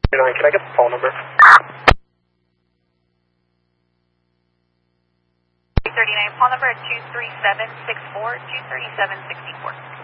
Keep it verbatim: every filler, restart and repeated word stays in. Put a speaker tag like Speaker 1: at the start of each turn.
Speaker 1: Can I get the phone number?
Speaker 2: thirty-nine, call number two three seven six four, two three seven six four.